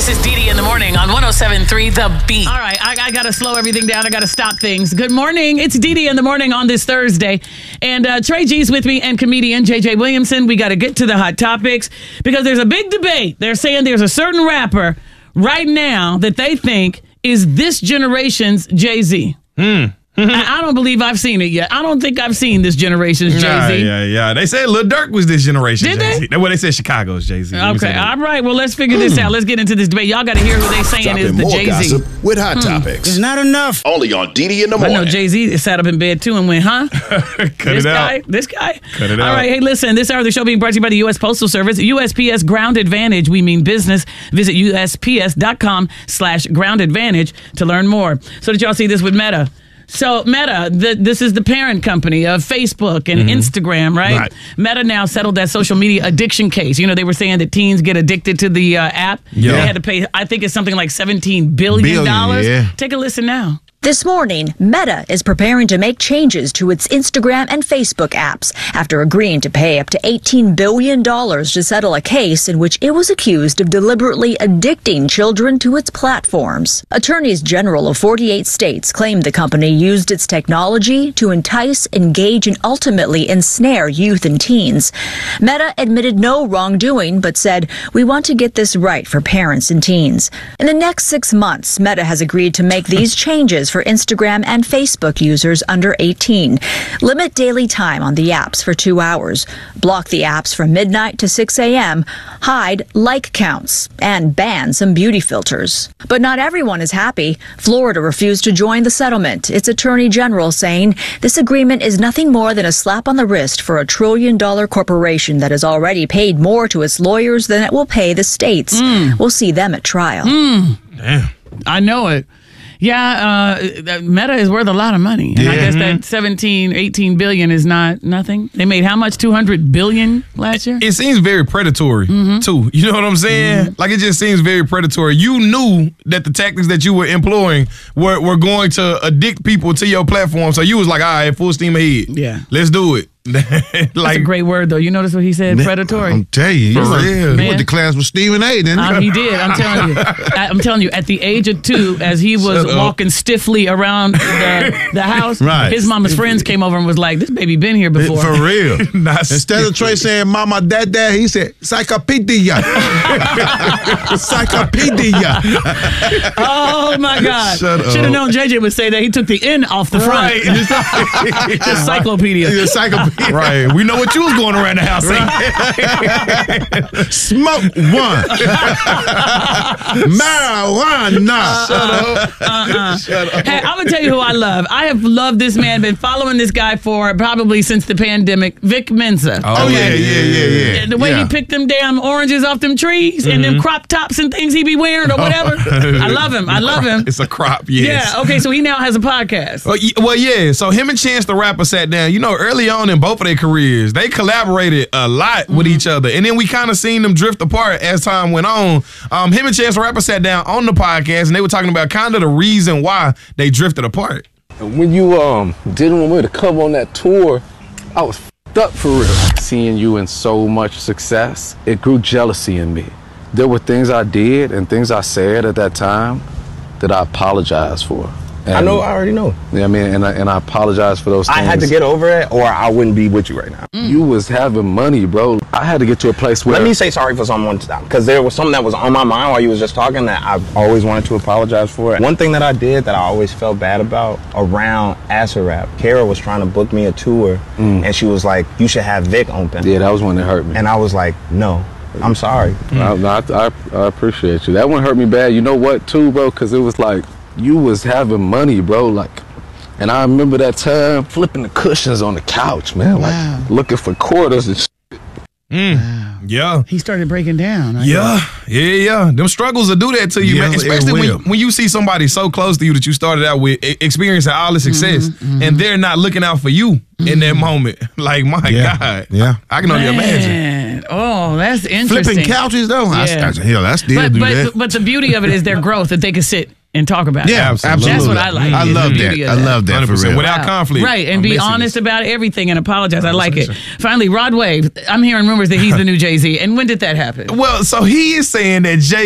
This is Dee Dee in the morning on 107.3 The Beat. All right, I got to slow everything down. I got to stop things. Good morning. It's Dee Dee in the morning on this Thursday. And Trey G's with me and comedian JJ Williamson. We got to get to the hot topics because there's a big debate. They're saying there's a certain rapper right now that they think is this generation's Jay-Z. I don't believe I've seen it yet. I don't think I've seen this generation's Jay-Z. Yeah. They said Lil Durk was this generation's Jay-Z. Well, they said Chicago's Jay-Z. Okay, all right. Well, let's figure this out. Let's get into this debate. Y'all got to hear who they saying is the Jay-Z. With hot topics. It's not enough. Only on Dee Dee in the I morning. know Jay-Z sat up in bed too and went, huh? Cut it out. This guy? Cut it All out. right, hey, listen, this hour of the show being brought to you by the U.S. Postal Service. USPS Ground Advantage, we mean business. Visit USPS.com/Ground Advantage to learn more. So did y'all see this with Meta? So Meta, this is the parent company of Facebook and Instagram, right? Meta now settled that social media addiction case. You know, they were saying that teens get addicted to the app. Yeah. They had to pay, I think it's something like $17 billion. Yeah. Take a listen now. This morning, Meta is preparing to make changes to its Instagram and Facebook apps after agreeing to pay up to $18 billion to settle a case in which it was accused of deliberately addicting children to its platforms. Attorneys general of 48 states claimed the company used its technology to entice, engage, and ultimately ensnare youth and teens. Meta admitted no wrongdoing, but said, "We want to get this right for parents and teens." In the next 6 months, Meta has agreed to make these changes for Instagram and Facebook users under 18. Limit daily time on the apps for 2 hours. Block the apps from midnight to 6 a.m. Hide like counts. And ban some beauty filters. But not everyone is happy. Florida refused to join the settlement. Its attorney general saying this agreement is nothing more than a slap on the wrist for a $1 trillion corporation that has already paid more to its lawyers than it will pay the states. We'll see them at trial. Damn. I know it. Yeah, Meta is worth a lot of money. And I guess that 18 billion is not nothing. They made how much? 200 billion last year? It seems very predatory, too. You know what I'm saying? Like, it just seems very predatory. You knew that the tactics that you were employing were going to addict people to your platform. So you was like, all right, full steam ahead. Yeah. Let's do it. That's a great word, though. You notice what he said? Predatory. I'm telling you. For real. He went to class with Stephen A. Didn't he? He did. I'm telling you. I'm telling you. At the age of 2, as he was walking stiffly around the house, Right. his mama's friends came over and was like, "This baby been here before." For real. Not Instead of Trey saying "Mama, Dad," he said "Psychopedia." Psychopedia. Oh my God! Shut Should have up. known JJ would say that. He took the N off the front. Right. Just encyclopedia. Yeah, Psychopedia. Right. We know what you was going around the house saying. Smoke one. Marijuana. Shut up. Hey, I'm gonna tell you who I love. I have loved this man. Been following this guy for probably since the pandemic. Vic Mensa. Oh, yeah. The way he picked them damn oranges off them trees and them crop tops and things he be wearing or whatever. I love him. I love him. It's a crop, yes. Yeah. Okay. So he now has a podcast. Well, yeah. So him and Chance the Rapper sat down. You know, early on in both of their careers, they collaborated a lot with each other. And then we kind of seen them drift apart as time went on. Him and Chance the Rapper sat down on the podcast, and they were talking about kind of the reason why they drifted apart. When you didn't want me to come on that tour, I was f***ed up for real. Seeing you in so much success, it grew jealousy in me. There were things I did and things I said at that time that I apologize for. And, I know. I already know. Yeah, I mean, and I apologize for those things. I had to get over it, or I wouldn't be with you right now. You was having money, bro. I had to get to a place where. Let me say sorry for someone, because there was something that was on my mind while you was just talking that I always wanted to apologize for. One thing that I did that I always felt bad about around Acid Rap, Kara was trying to book me a tour, and she was like, "You should have Vic open." Yeah, that was when it hurt me. And I was like, "No, I'm sorry." I appreciate you. That one hurt me bad. You know what, too, bro? Because it was like, you was having money, bro, like, and I remember that time flipping the cushions on the couch, man, like looking for quarters and shit. Yeah. He started breaking down. Yeah. Them struggles will do that to you, Yeah, man. it Especially will. when you see somebody so close to you that you started out with experiencing all the success, and they're not looking out for you in that moment. Like, my God. Yeah. I can only imagine. Man. Oh, that's interesting. Flipping couches, though? Yeah. Hell, I still do that. But the beauty of it is their growth, that they can sit and talk about Yeah, it. absolutely. That's what I like. I is the love that. beauty of I love that for 100%. real. Without conflict. Right, and I'm be missing honest this. about everything and apologize. I like it. Finally, Rod Wave. I'm hearing rumors that he's the new Jay-Z. And when did that happen? Well, so he is saying that Jay